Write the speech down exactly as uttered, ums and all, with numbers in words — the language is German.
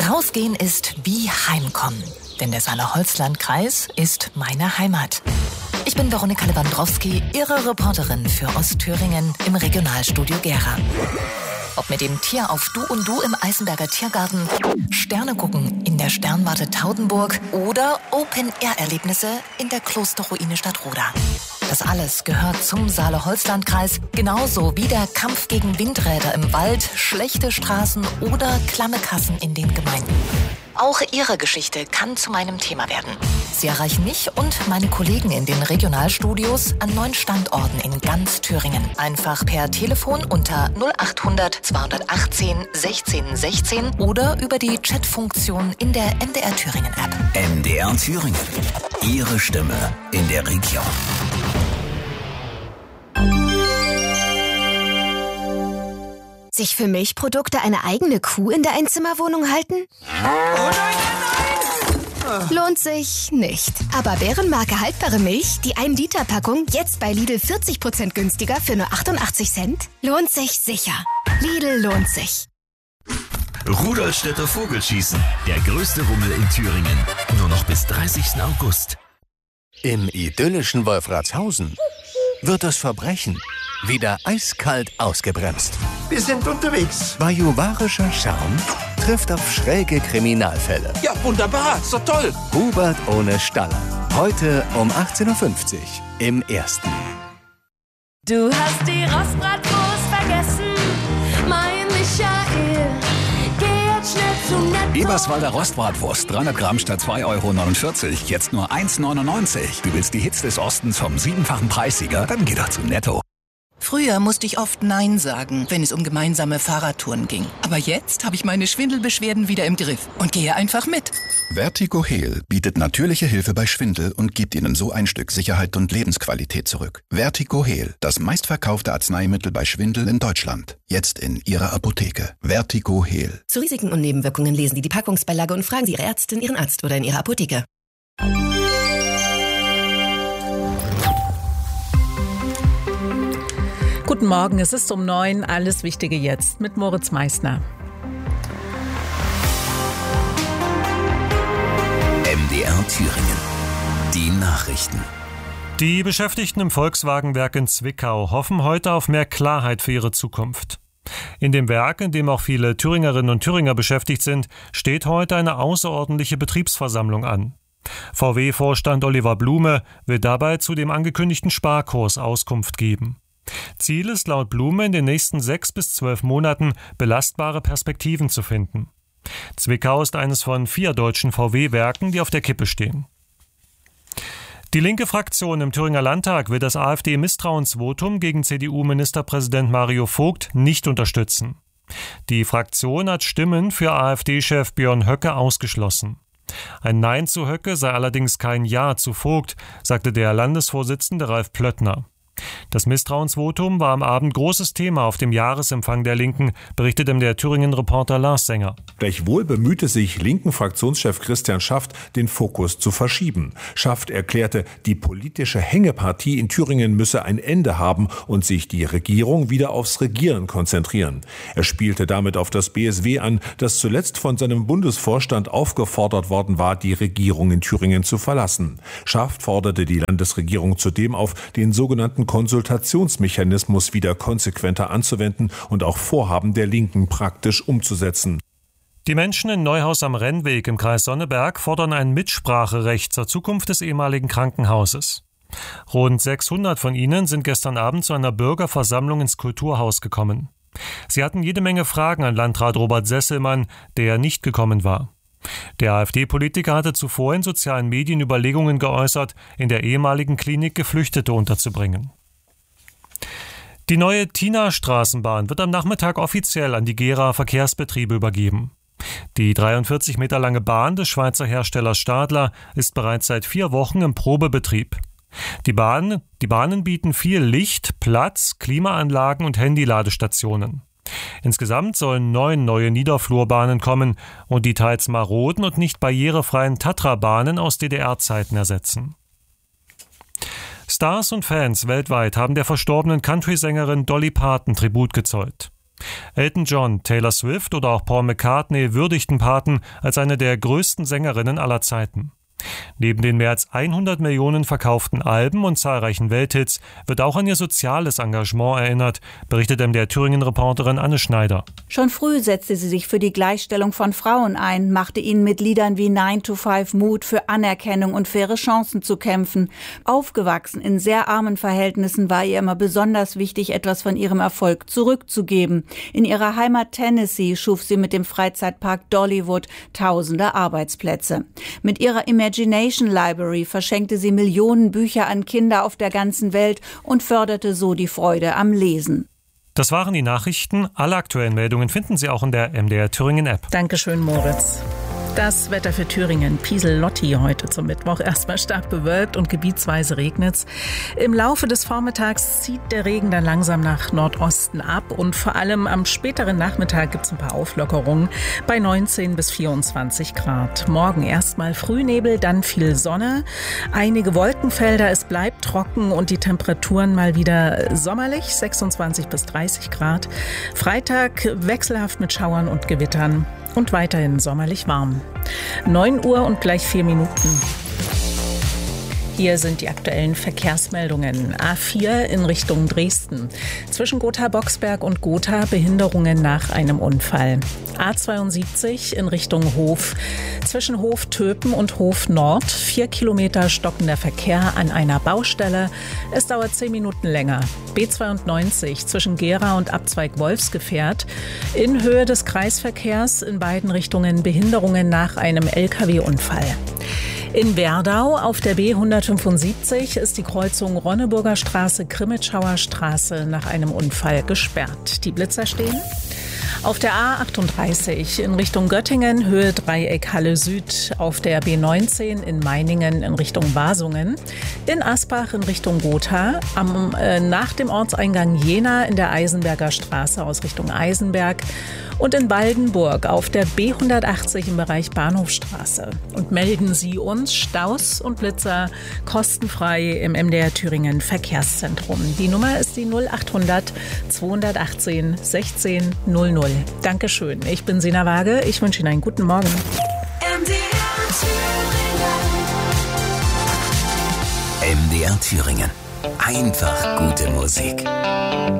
Rausgehen ist wie Heimkommen, denn der Saale-Holzland-Kreis ist meine Heimat. Ich bin Veronika Lewandowski, Ihre Reporterin für Ostthüringen im Regionalstudio Gera. Ob mit dem Tier auf Du und Du im Eisenberger Tiergarten, Sterne gucken in der Sternwarte Taudenburg oder Open-Air-Erlebnisse in der Klosterruine Stadtroda. Das alles gehört zum Saale-Holzland-Kreis, genauso wie der Kampf gegen Windräder im Wald, schlechte Straßen oder klamme Kassen in den Gemeinden. Auch Ihre Geschichte kann zu meinem Thema werden. Sie erreichen mich und meine Kollegen in den Regionalstudios an neun Standorten in ganz Thüringen. Einfach per Telefon unter null achthundert zweihundertachtzehn sechzehn sechzehn oder über die Chatfunktion in der M D R Thüringen App. M D R Thüringen. Ihre Stimme in der Region. Sich für Milchprodukte eine eigene Kuh in der Einzimmerwohnung halten? Oh nein, nein, nein! Lohnt sich nicht. Aber Bärenmarke haltbare Milch, die ein Liter Packung, jetzt bei Lidl vierzig Prozent günstiger für nur achtundachtzig Cent? Lohnt sich sicher. Lidl lohnt sich. Rudolstädter Vogelschießen. Der größte Rummel in Thüringen. Nur noch bis dreißigsten August. Im idyllischen Wolfratshausen wird das Verbrechen wieder eiskalt ausgebremst. Wir sind unterwegs. Bajuwarischer Charme trifft auf schräge Kriminalfälle. Ja, wunderbar. So toll. Hubert ohne Staller. Heute um achtzehn Uhr fünfzig im Ersten. Du hast die Rostbratwurst vergessen, mein Michael. Geh jetzt schnell zum Netto. Eberswalder Rostbratwurst, dreihundert Gramm statt zwei Euro neunundvierzig, jetzt nur eins neunundneunzig. Du willst die Hits des Ostens vom siebenfachen Preissieger? Dann geh doch zum Netto. Früher musste ich oft Nein sagen, wenn es um gemeinsame Fahrradtouren ging. Aber jetzt habe ich meine Schwindelbeschwerden wieder im Griff und gehe einfach mit. Vertigo Heal bietet natürliche Hilfe bei Schwindel und gibt Ihnen so ein Stück Sicherheit und Lebensqualität zurück. Vertigo Heal, das meistverkaufte Arzneimittel bei Schwindel in Deutschland. Jetzt in Ihrer Apotheke. Vertigo Heal. Zu Risiken und Nebenwirkungen lesen Sie die Packungsbeilage und fragen Sie Ihre Ärztin, Ihren Arzt oder in Ihrer Apotheke. Guten Morgen, es ist um neun, alles Wichtige jetzt mit Moritz Meissner. M D R Thüringen. Die Nachrichten. Die Beschäftigten im Volkswagenwerk in Zwickau hoffen heute auf mehr Klarheit für ihre Zukunft. In dem Werk, in dem auch viele Thüringerinnen und Thüringer beschäftigt sind, steht heute eine außerordentliche Betriebsversammlung an. V W-Vorstand Oliver Blume will dabei zu dem angekündigten Sparkurs Auskunft geben. Ziel ist laut Blume in den nächsten sechs bis zwölf Monaten belastbare Perspektiven zu finden. Zwickau ist eines von vier deutschen V W-Werken, die auf der Kippe stehen. Die linke Fraktion im Thüringer Landtag will das AfD-Misstrauensvotum gegen C D U-Ministerpräsident Mario Vogt nicht unterstützen. Die Fraktion hat Stimmen für AfD-Chef Björn Höcke ausgeschlossen. Ein Nein zu Höcke sei allerdings kein Ja zu Vogt, sagte der Landesvorsitzende Ralf Plöttner. Das Misstrauensvotum war am Abend großes Thema auf dem Jahresempfang der Linken, berichtet ihm der Thüringen-Reporter Lars Sänger. Gleichwohl bemühte sich linken Fraktionschef Christian Schaft, den Fokus zu verschieben. Schaft erklärte, die politische Hängepartie in Thüringen müsse ein Ende haben und sich die Regierung wieder aufs Regieren konzentrieren. Er spielte damit auf das B S W an, das zuletzt von seinem Bundesvorstand aufgefordert worden war, die Regierung in Thüringen zu verlassen. Schaft forderte die Landesregierung zudem auf, den sogenannten Konsultationsmechanismus wieder konsequenter anzuwenden und auch Vorhaben der Linken praktisch umzusetzen. Die Menschen in Neuhaus am Rennweg im Kreis Sonneberg fordern ein Mitspracherecht zur Zukunft des ehemaligen Krankenhauses. Rund sechshundert von ihnen sind gestern Abend zu einer Bürgerversammlung ins Kulturhaus gekommen. Sie hatten jede Menge Fragen an Landrat Robert Sesselmann, der nicht gekommen war. Der AfD-Politiker hatte zuvor in sozialen Medien Überlegungen geäußert, in der ehemaligen Klinik Geflüchtete unterzubringen. Die neue Tina-Straßenbahn wird am Nachmittag offiziell an die Gera Verkehrsbetriebe übergeben. Die dreiundvierzig Meter lange Bahn des Schweizer Herstellers Stadler ist bereits seit vier Wochen im Probebetrieb. Die Bahn, die Bahnen bieten viel Licht, Platz, Klimaanlagen und Handyladestationen. Insgesamt sollen neun neue Niederflurbahnen kommen und die teils maroden und nicht barrierefreien Tatra-Bahnen aus D D R-Zeiten ersetzen. Stars und Fans weltweit haben der verstorbenen Country-Sängerin Dolly Parton Tribut gezollt. Elton John, Taylor Swift oder auch Paul McCartney würdigten Paten als eine der größten Sängerinnen aller Zeiten. Neben den mehr als hundert Millionen verkauften Alben und zahlreichen Welthits wird auch an ihr soziales Engagement erinnert, berichtet M D R Thüringen-Reporterin Anne Schneider. Schon früh setzte sie sich für die Gleichstellung von Frauen ein, machte ihnen mit Liedern wie nine to five Mut, für Anerkennung und faire Chancen zu kämpfen. Aufgewachsen in sehr armen Verhältnissen war ihr immer besonders wichtig, etwas von ihrem Erfolg zurückzugeben. In ihrer Heimat Tennessee schuf sie mit dem Freizeitpark Dollywood tausende Arbeitsplätze. Mit ihrer Imagination Library verschenkte sie Millionen Bücher an Kinder auf der ganzen Welt und förderte so die Freude am Lesen. Das waren die Nachrichten. Alle aktuellen Meldungen finden Sie auch in der M D R Thüringen App. Dankeschön, Moritz. Das Wetter für Thüringen. Pieselotti heute zum Mittwoch. Erstmal stark bewölkt und gebietsweise regnet's. Im Laufe des Vormittags zieht der Regen dann langsam nach Nordosten ab und vor allem am späteren Nachmittag gibt's ein paar Auflockerungen bei neunzehn bis vierundzwanzig Grad. Morgen erstmal Frühnebel, dann viel Sonne, einige Wolkenfelder, es bleibt trocken und die Temperaturen mal wieder sommerlich, sechsundzwanzig bis dreißig Grad. Freitag wechselhaft mit Schauern und Gewittern. Und weiterhin sommerlich warm. neun Uhr und gleich vier Minuten. Hier sind die aktuellen Verkehrsmeldungen. A vier in Richtung Dresden. Zwischen Gotha-Boxberg und Gotha Behinderungen nach einem Unfall. A zweiundsiebzig in Richtung Hof. Zwischen Hof-Töpen und Hof-Nord. Vier Kilometer stockender Verkehr an einer Baustelle. Es dauert zehn Minuten länger. B zweiundneunzig zwischen Gera und Abzweig Wolfsgefährt. In Höhe des Kreisverkehrs in beiden Richtungen Behinderungen nach einem L K W-Unfall. In Werdau auf der B hundertfünfundsiebzig ist die Kreuzung Ronneburger Straße, Krimitschauer Straße nach einem Unfall gesperrt. Die Blitzer stehen. Auf der A achtunddreißig in Richtung Göttingen, Höhe Dreieck Halle Süd. Auf der B neunzehn in Meiningen in Richtung Basungen. In Asbach in Richtung Gotha. Am, äh, nach dem Ortseingang Jena in der Eisenberger Straße aus Richtung Eisenberg. Und in Waldenburg auf der B hundertachtzig im Bereich Bahnhofstraße. Und melden Sie uns Staus und Blitzer kostenfrei im M D R Thüringen Verkehrszentrum. Die Nummer ist die null achthundert zweihundertachtzehn sechzehn null null. Dankeschön. Ich bin Sina Waage. Ich wünsche Ihnen einen guten Morgen. M D R Thüringen. M D R Thüringen. Einfach gute Musik.